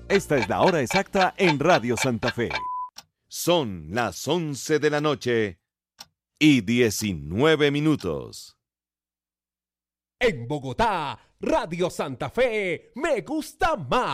Esta es la hora exacta en Radio Santa Fe. Son las 11 de la noche y 19 minutos. En Bogotá, Radio Santa Fe, me gusta más.